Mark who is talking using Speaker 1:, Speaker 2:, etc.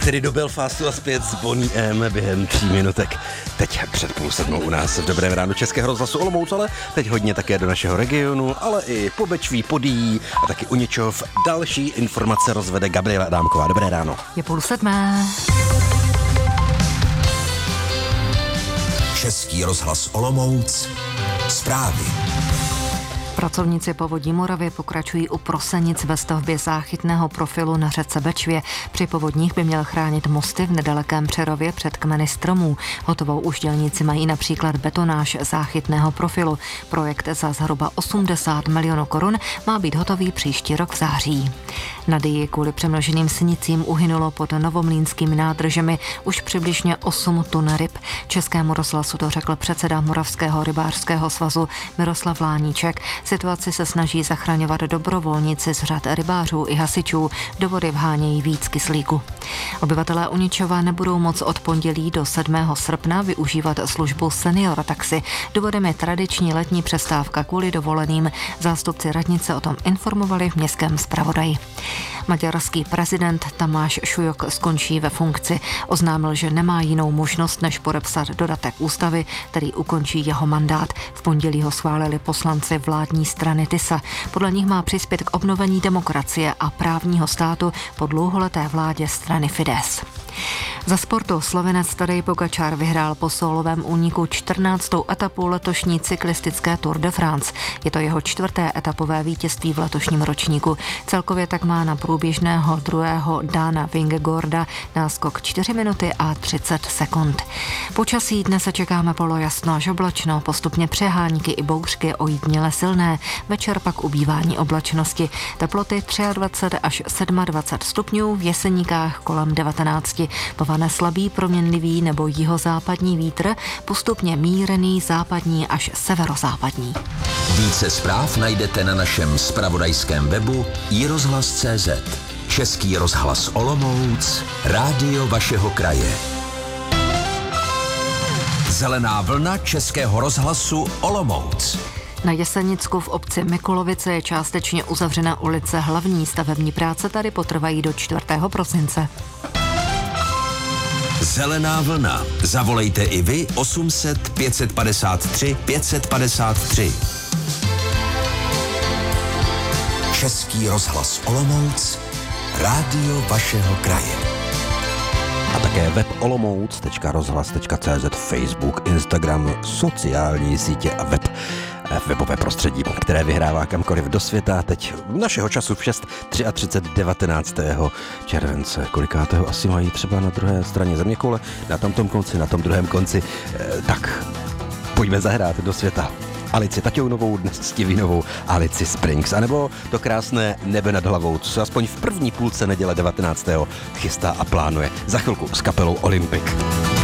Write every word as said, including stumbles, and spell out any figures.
Speaker 1: tedy do Belfastu a zpět s Bonnie M během tří minutek. Teď před půl sedmou u nás v Dobrém ránu Českého rozhlasu Olomouc, ale teď hodně také do našeho regionu, ale i po Bečví, Podíjí a taky u Něčov. Další informace rozvede Gabriela Adámková. Dobré ráno.
Speaker 2: Je půl sedmé.
Speaker 3: Český rozhlas Olomouc. Zprávy.
Speaker 2: Pracovníci Povodí Moravy pokračují u Prosenic ve stavbě záchytného profilu na řece Bečvě. Při povodních by měl chránit mosty v nedalekém Přerově před kmeny stromů. Hotovou už dělníci mají například betonáž záchytného profilu. Projekt za zhruba osmdesát milionů korun má být hotový příští rok v září. Na Dyji kvůli přemnoženým sinicím uhynulo pod novomlýnskými nádržemi už přibližně osm tun ryb. Českému rozhlasu to řekl předseda Moravského rybářského svazu Miroslav Láníček. Situaci se snaží zachraňovat dobrovolníci z řad rybářů i hasičů. Do vody vhánějí víc kyslíku. Obyvatelé Uničova nebudou moc od pondělí do sedmého srpna využívat službu Senior Taxi. Důvodem je tradiční letní přestávka kvůli dovoleným. Zástupci radnice o tom informovali v městském zpravodaji. Maďarský prezident Tamáš Šujok skončí ve funkci. Oznámil, že nemá jinou možnost, než podepsat dodatek ústavy, který ukončí jeho mandát. V pondělí ho schválili poslanci vládní strany TISA. Podle nich má přispět k obnovení demokracie a právního státu po dlouholeté vládě strany Fidesz. Za sportu Slovinec Tadej Pogačar vyhrál po sólovém úniku čtrnáctou etapu letošní cyklistické Tour de France. Je to jeho čtvrté etapové vítězství v letošním ročníku. Celkově tak má na průběžného druhého Dana Vingegaarda náskok čtyři minuty a třicet sekund. Počasí dnes se čekáme polojasno až oblačno, postupně přehánky i bouřky ojediněle silné. Večer pak ubývání oblačnosti. Teploty dvacet tři až dvacet sedm stupňů, v Jeseníkách kolem devatenáct. Povane slabý proměnlivý nebo jihozápadní vítr, postupně mírný západní až severozápadní.
Speaker 3: Více zpráv najdete na našem zpravodajském webu i rozhlas tečka cé zet. Český rozhlas Olomouc, rádio vašeho kraje. Zelená vlna Českého rozhlasu Olomouc.
Speaker 2: Na Jesenicku v obci Mikulovice je částečně uzavřena ulice Hlavní. Stavební práce tady potrvají do čtvrtého prosince.
Speaker 3: Zelená vlna. Zavolejte i vy osm set pět padesát tři pět padesát tři. Český rozhlas Olomouc, rádio vašeho kraje.
Speaker 1: A také web olomouc tečka rozhlas tečka cé zet, Facebook, Instagram, sociální sítě a web. Webové prostředí, které vyhrává kamkoliv do světa. Teď našeho času v šest třicet tři devatenáctého července. Kolikátého asi mají třeba na druhé straně zeměkoule, na tomtom konci, na tom druhém konci. E, tak, pojďme zahrát do světa. Alici Taťounovou, dnes Stivinovou, Alici Springs, anebo to krásné Nebe nad hlavou, co se aspoň v první půlce neděle devatenáctého chystá a plánuje za chvilku s kapelou Olympic.